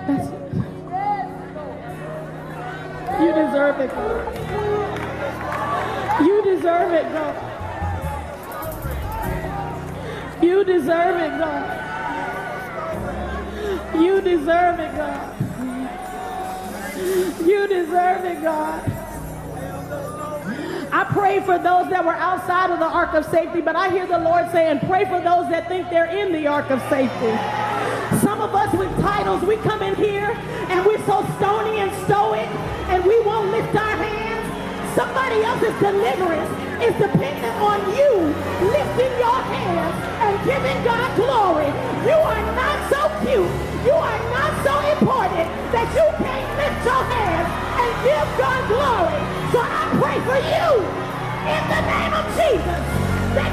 That's it. You deserve it, God. You deserve it, God. You deserve it, God. You deserve it, God. You deserve it, God. I pray for those that were outside of the ark of safety, but I hear the Lord saying, pray for those that think they're in the ark of safety. Some of us with titles, we come in here and we're so stony and stoic and we won't lift our hands. Somebody else's deliverance is dependent on you lifting your hands and giving God glory. You are not so cute. You are not so important that you can't lift your hands and give God glory. So I pray for you in the name of Jesus.